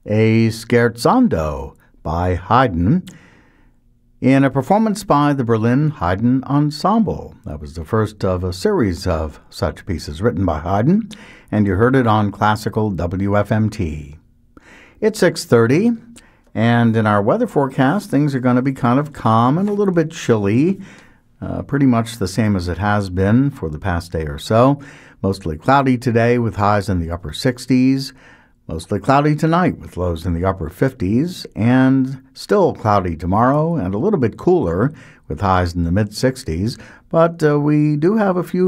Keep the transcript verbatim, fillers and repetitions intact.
a scherzando by Haydn in a performance by the Berlin Haydn Ensemble. That was the first of a series of such pieces written by Haydn, and you heard it on Classical W F M T. It's six thirty, and in our weather forecast, things are going to be kind of calm and a little bit chilly, uh, pretty much the same as it has been for the past day or so. Mostly cloudy today with highs in the upper sixties. Mostly cloudy tonight with lows in the upper fifties, and still cloudy tomorrow and a little bit cooler with highs in the mid sixties. But uh, we do have a few